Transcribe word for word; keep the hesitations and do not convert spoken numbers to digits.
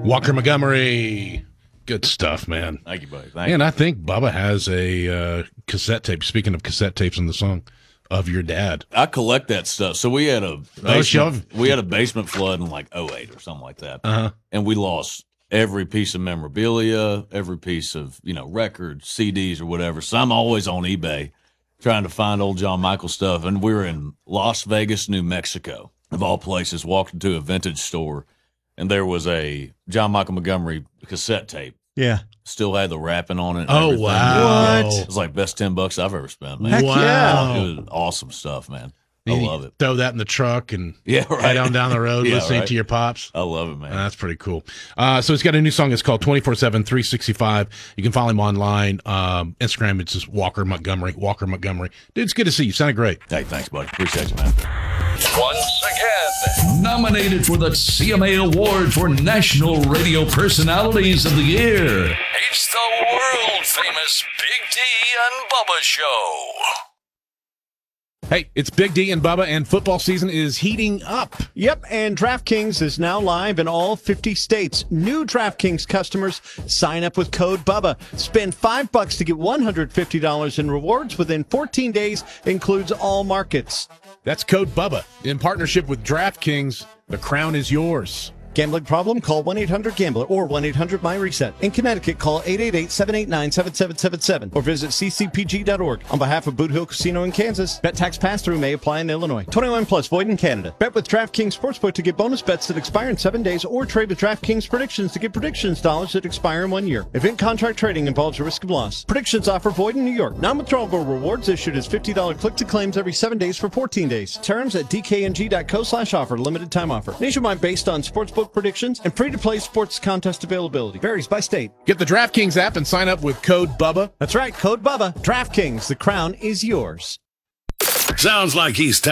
Walker Montgomery. Good stuff, man. Thank you, buddy. Thank and you. I think Bubba has a uh, cassette tape. Speaking of cassette tapes in the song, of your dad. I collect that stuff. So we had a Oh, sure. basement, we had a basement flood in like oh eight or something like that, Uh-huh. and we lost every piece of memorabilia, every piece of you know records, C Ds, or whatever. So I'm always on eBay trying to find old John Michael stuff. And we were in Las Vegas, New Mexico, of all places. Walked into a vintage store, and there was a John Michael Montgomery cassette tape. Yeah. Still had the wrapping on it. and Oh, everything. wow. What? It was like best ten bucks I've ever spent, man. Heck wow. yeah. It was awesome stuff, man. I You love it. Throw that in the truck and Yeah, right. head on down the road Yeah, listening right. to your pops. I love it, man. That's pretty cool. Uh, so he's got a new song. It's called twenty-four seven, three sixty-five. You can follow him online. Um, Instagram, it's just Walker Montgomery. Walker Montgomery. Dude, it's good to see you. You sounded great. Hey, thanks, buddy. Appreciate you, man. Once again, nominated for the C M A Award for National Radio Personalities of the Year. It's the world-famous Big D and Bubba Show. Hey, it's Big D and Bubba, and football season is heating up. Yep, and DraftKings is now live in all fifty states. New DraftKings customers sign up with code BUBBA. Spend five bucks to get one hundred fifty dollars in rewards within fourteen days. Includes all markets. That's code BUBBA. In partnership with DraftKings, the crown is yours. Gambling problem? Call one eight hundred gambler or one eight hundred my reset. In Connecticut, call eight eight eight, seven eight nine, seven seven seven seven or visit c c p g dot org. On behalf of Boot Hill Casino in Kansas, bet tax pass-through may apply in Illinois. twenty-one plus, void in Canada. Bet with DraftKings Sportsbook to get bonus bets that expire in seven days or trade with DraftKings Predictions to get predictions dollars that expire in one year. Event contract trading involves a risk of loss. Predictions offer void in New York. Non-withdrawable rewards issued as fifty dollars click-to-claims every seven days for fourteen days. Terms at d k n g dot co slash offer. Limited time offer. Nationwide based on sportsbook predictions and free-to-play sports contest availability. Varies by state. Get the DraftKings app and sign up with code BUBBA. That's right, code BUBBA. DraftKings, the crown is yours. Sounds like he's